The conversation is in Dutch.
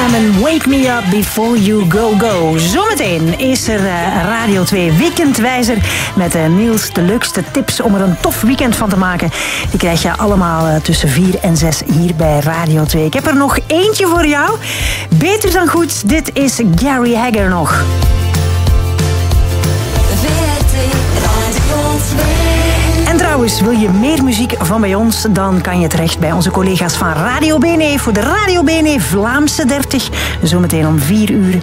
en Wake Me Up Before You Go Go. Zometeen is er Radio 2 Weekendwijzer met Niels de leukste tips om er een tof weekend van te maken. Die krijg je allemaal tussen 4 en 6 hier bij Radio 2. Ik heb er nog eentje voor jou. Beter dan goed, dit is Gary Hagger nog. En trouwens, wil je meer muziek van bij ons, dan kan je terecht bij onze collega's van Radio BNE voor de Radio BNE Vlaamse 30. Zometeen om 4 uur